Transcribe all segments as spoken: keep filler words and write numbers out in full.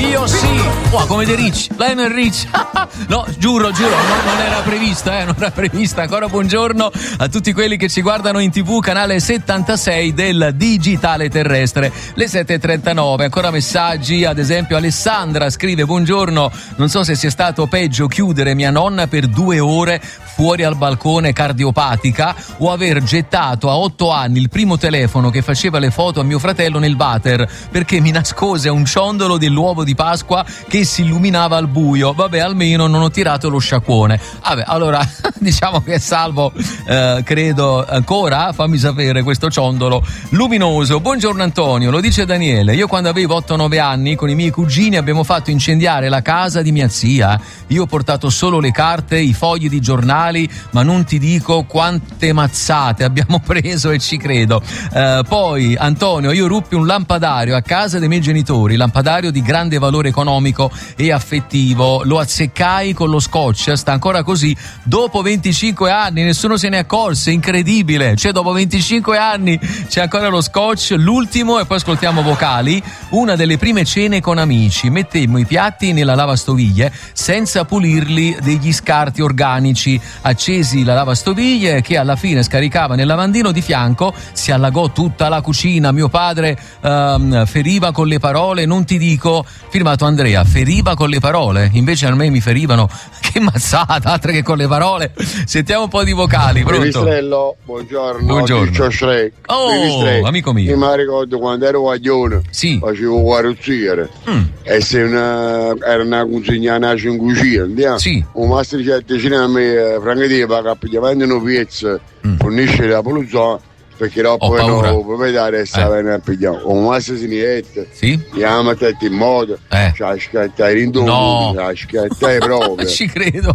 Io sì. Wow, come De Ricci. Lionel Ricci. No, giuro, giuro, non, non era prevista, eh, non era prevista. Ancora buongiorno a tutti quelli che ci guardano in tivù, canale settantasei del digitale terrestre. Le sette e trentanove, ancora messaggi, ad esempio Alessandra scrive: buongiorno, non so se sia stato peggio chiudere mia nonna per due ore fuori al balcone cardiopatica o aver gettato a otto anni il primo telefono che faceva le foto a mio fratello nel water perché mi nascose un ciondolo dell'uovo di Pasqua che si illuminava al buio. Vabbè, almeno non ho tirato lo sciacquone. Vabbè, allora diciamo che è salvo, eh, credo ancora, fammi sapere questo ciondolo luminoso. Buongiorno Antonio, lo dice Daniele: io quando avevo otto nove anni con i miei cugini abbiamo fatto incendiare la casa di mia zia. Io ho portato solo le carte, i fogli di giornali, ma non ti dico quante mazzate abbiamo preso, e ci credo. Eh, poi Antonio, io ruppi un lampadario a casa dei miei genitori, lampadario di grande valore economico e affettivo, lo azzeccai con lo scotch, sta ancora così dopo venticinque anni, nessuno se ne accorse, incredibile, cioè dopo venticinque anni c'è ancora lo scotch. L'ultimo, e poi ascoltiamo vocali, una delle prime cene con amici, mettemmo i piatti nella lavastoviglie senza pulirli degli scarti organici, accesi la lavastoviglie che alla fine scaricava nel lavandino di fianco, si allagò tutta la cucina, mio padre um, feriva con le parole, non ti dico, firmato Andrea, feriva con le parole, invece a me mi ferivano, che mazzata, altre che con le parole. Sentiamo un po' di vocali, pronto? Pipistrello, buongiorno, buongiorno. Shrek. Oh, amico mio. Io mi ricordo quando ero guaglione, sì, facevo carrozziere, mm. e se una, era una consegnata in cucina, andiamo? Sì. Un masterchef vicino a me, Franco Di Paga, gli vendono pizza, mm. fornisce la polizia, perché dopo poi il proprietario stava a pigliare un masso sinistra, sì, chiama te in modo, eh. C'ha scattare in dono, c'ha scattare proprio. Ci credo.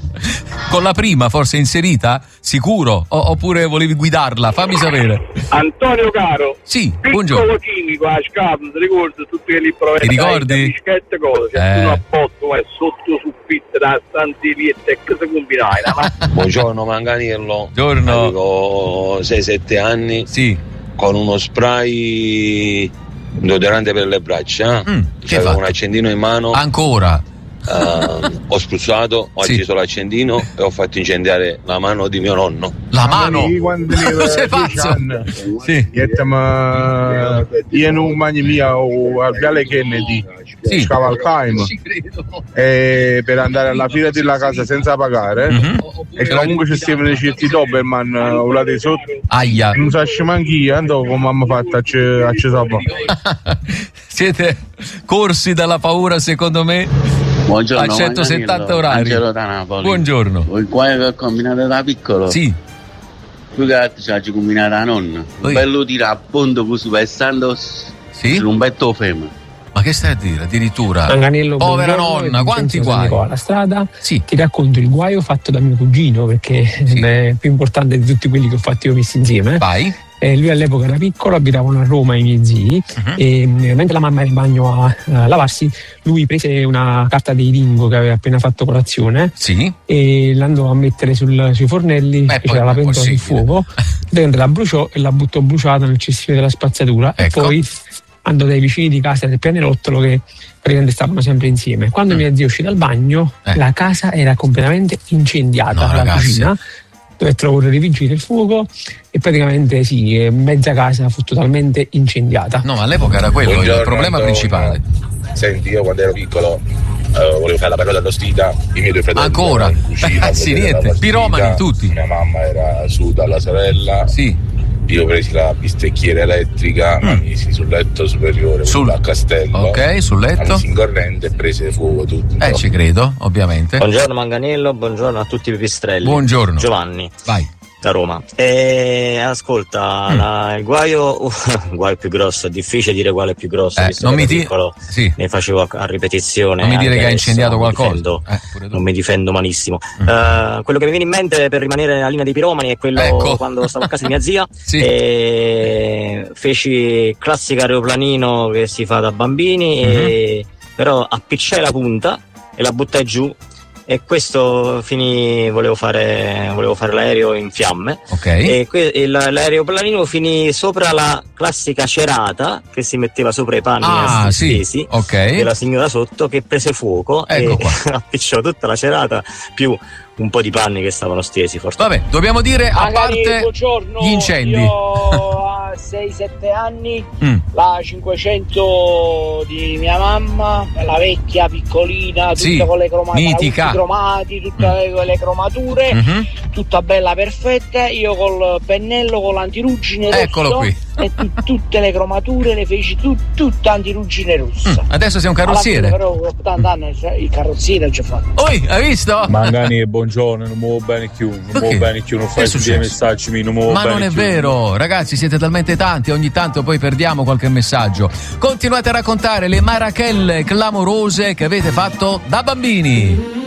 Con la prima forse inserita? Sicuro? O, oppure volevi guidarla? Fammi sapere. Antonio caro. Sì, piccolo buongiorno. chimico a Scapno, ti ricordi tutti quelli proventi? Ti ricordi? Bischette cose, c'è eh. uno a posto, è sotto soffitto da stanziviette, che si combinai? Buongiorno Manganiello. Buongiorno. Avevo sei sette anni. Sì. Con uno spray deodorante per le braccia. Mm, C'avevo un accendino in mano. Ancora? Uh, ho spruzzato, ho sì. acceso l'accendino e ho fatto incendiare la mano di mio nonno. La mano? Quando sei pazzo? Sì. Io non mangio mia o al Viale Kennedy, sì. Scavalcaimo, e per andare alla fila della casa senza pagare, mm-hmm. e comunque ci stiamo nei certi Doberman o là di sotto. Aia. Non so se manch'io, andavo come mamma fatta a Cesapa. Siete corsi dalla paura, secondo me. Buongiorno, a centosettanta orari. Angelo da Napoli. Buongiorno. Il guaio che ho combinato da piccolo. Sì. Più che altro ci ha combinato la nonna. Un bello tiro a ponte così pensando sì? Su un betto femmina. Ma che stai a dire? Addirittura. Manganello, povera nonna, quanti guai? Alla strada, sì. Ti racconto il guaio fatto da mio cugino, perché sì. È più importante di tutti quelli che ho fatto io messi insieme. Vai. Eh, lui all'epoca era piccolo, abitavano a Roma i miei zii, uh-huh. e mentre la mamma era in bagno a, a lavarsi, lui prese una carta di Ringo che aveva appena fatto colazione, sì. E l'andò a mettere sul, sui fornelli, c'era la pentola sul fuoco, la bruciò e la buttò bruciata nel cestino della spazzatura, ecco. E poi andò dai vicini di casa del pianerottolo che praticamente stavano sempre insieme. Quando mm. mia zia uscì dal bagno, eh. la casa era completamente incendiata, no, la ragazzi. Cucina. Dovettero correre i vigili del fuoco e praticamente sì, mezza casa fu totalmente incendiata. No, ma all'epoca era quello Buongiorno, il problema Antonio. Principale. Senti, io quando ero piccolo uh, volevo fare la parola all'ostita, i miei due fratelli ancora in cucina, eh, sì, niente, piromani tutti. Mia mamma era su dalla sorella. Sì. Io ho preso la bistecchiera elettrica, mm. la misi sul letto superiore, sul a castello. Ok, sul letto. La misi in corrente e prese fuoco tutto. Eh, ci credo, ovviamente. Buongiorno Manganello, buongiorno a tutti i pipistrelli. Buongiorno. Giovanni. Vai. Da Roma. E ascolta, mm. la, il guaio, uh, il guaio più grosso, è difficile dire quale è più grosso, eh, visto non che mi ti... piccolo sì. ne facevo a, a ripetizione. Non mi dire che hai incendiato non qualcosa. Mi difendo, eh, non mi difendo malissimo. Mm. Uh, quello che mi viene in mente per rimanere nella linea dei piromani è quello ecco. quando stavo a casa di mia zia sì. e feci classico aeroplanino che si fa da bambini, mm-hmm. e, però appiccai la punta e la buttai giù. e questo finì, volevo fare, volevo fare l'aereo in fiamme, okay. E que- il, l'aeroplanino finì sopra la classica cerata che si metteva sopra i panni ah, stesi sì. okay. della signora sotto, che prese fuoco, ecco e qua. appicciò tutta la cerata più un po' di panni che stavano stesi. Forse. Vabbè, dobbiamo dire a Magari, parte buongiorno, gli incendi. Io a sei sette anni mm. la cinquecento di mia mamma, la vecchia piccolina, tutta sì, con le cromati, mitica. cromati, tutte mm. le, le cromature, mm-hmm. tutta bella perfetta. Io col pennello con l'antiruggine rosso, eccolo qui. e tu, tutte le cromature le feci tu, tutta antiruggine rossa. Mm. Adesso sei un carrozziere. Alla fine, però dopo tanti anni il carrozziere già fatto. Oi, hai visto? Mangani, buongiorno, non muovo bene più, non muovo bene più, non fai sentire messaggi, mi non muovo ma bene non è più. vero, ragazzi, siete talmente tanti, ogni tanto poi perdiamo qualche messaggio. Continuate a raccontare le marachelle clamorose che avete fatto da bambini.